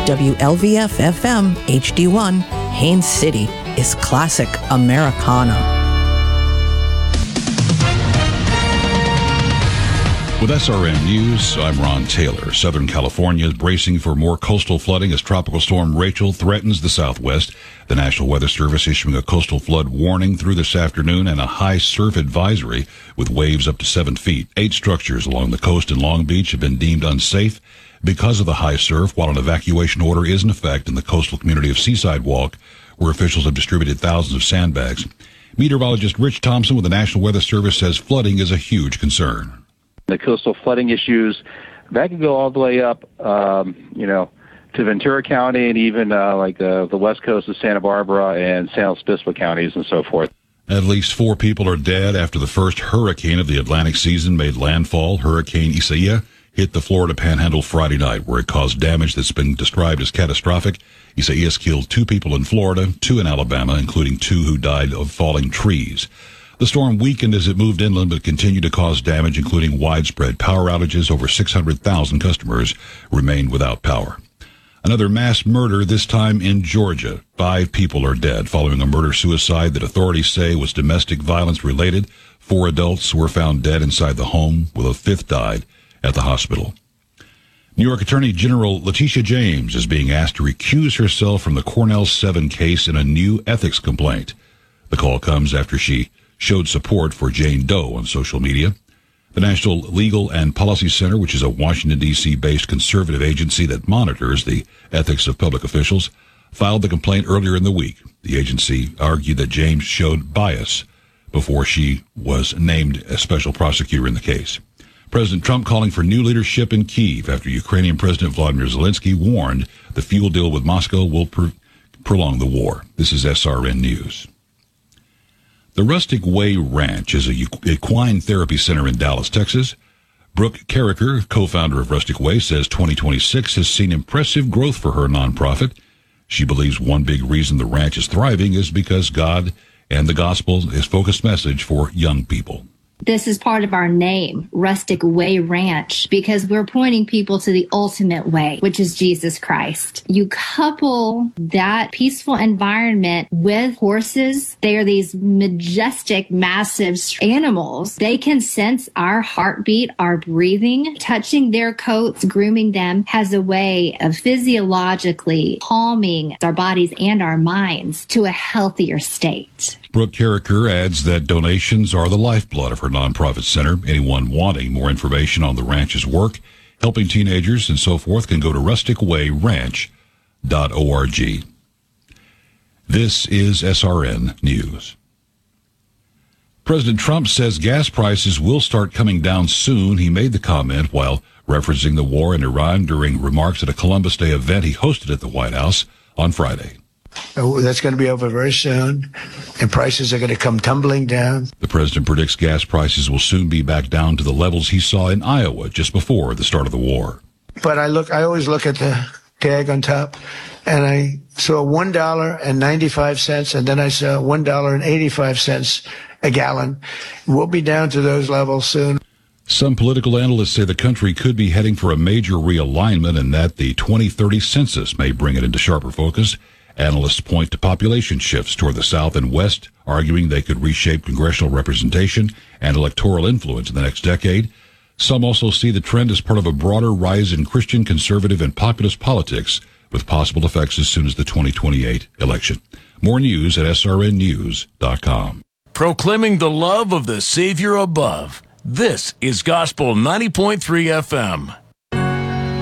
WLVF-FM HD1, Haines City is classic Americana. With SRN News, I'm Ron Taylor. Southern California is bracing for more coastal flooding as Tropical Storm Rachel threatens the Southwest. The National Weather Service issuing a coastal flood warning through this afternoon and a high surf advisory with waves up to 7 feet. 8 structures along the coast in Long Beach have been deemed unsafe because of the high surf, while an evacuation order is in effect in the coastal community of Seaside Walk, where officials have distributed thousands of sandbags. Meteorologist Rich Thompson with the National Weather Service says flooding is a huge concern. The coastal flooding issues, that can go all the way up, to Ventura County and even the west coast of Santa Barbara and San Luis Obispo counties and so forth. At least 4 people are dead after the first hurricane of the Atlantic season made landfall. Hurricane Isaiah hit the Florida Panhandle Friday night, where it caused damage that's been described as catastrophic. Isaias killed 2 people in Florida, 2 in Alabama, including 2 who died of falling trees. The storm weakened as it moved inland, but continued to cause damage, including widespread power outages. Over 600,000 customers remained without power. Another mass murder, this time in Georgia. 5 people are dead following a murder-suicide that authorities say was domestic violence related. 4 adults were found dead inside the home, while a 5th died at the hospital. New York Attorney General Letitia James is being asked to recuse herself from the Cornell 7 case in a new ethics complaint. The call comes after she showed support for Jane Doe on social media. The National Legal and Policy Center, which is a Washington, D.C. based conservative agency that monitors the ethics of public officials, filed the complaint earlier in the week. The agency argued that James showed bias before she was named a special prosecutor in the case. President Trump calling for new leadership in Kyiv after Ukrainian President Vladimir Zelensky warned the fuel deal with Moscow will prolong the war. This is SRN News. The Rustic Way Ranch is a equine therapy center in Dallas, Texas. Brooke Carricker, co-founder of Rustic Way, says 2026 has seen impressive growth for her nonprofit. She believes one big reason the ranch is thriving is because God and the gospel is focused message for young people. This is part of our name, Rustic Way Ranch, because we're pointing people to the ultimate way, which is Jesus Christ. You couple that peaceful environment with horses. They are these majestic, massive animals. They can sense our heartbeat, our breathing. Touching their coats, grooming them has a way of physiologically calming our bodies and our minds to a healthier state. Brooke Carricker adds that donations are the lifeblood of her nonprofit center. Anyone wanting more information on the ranch's work, helping teenagers, and so forth can go to rusticwayranch.org. This is SRN News. President Trump says gas prices will start coming down soon. He made the comment while referencing the war in Iran during remarks at a Columbus Day event he hosted at the White House on Friday. That's going to be over very soon, and prices are going to come tumbling down. The president predicts gas prices will soon be back down to the levels he saw in Iowa just before the start of the war. But I always look at the tag on top, and I saw $1.95, and then I saw $1.85 a gallon. We'll be down to those levels soon. Some political analysts say the country could be heading for a major realignment and that the 2030 census may bring it into sharper focus. Analysts point to population shifts toward the South and West, arguing they could reshape congressional representation and electoral influence in the next decade. Some also see the trend as part of a broader rise in Christian, conservative, and populist politics, with possible effects as soon as the 2028 election. More news at srnnews.com. Proclaiming the love of the Savior above. This is Gospel 90.3 FM.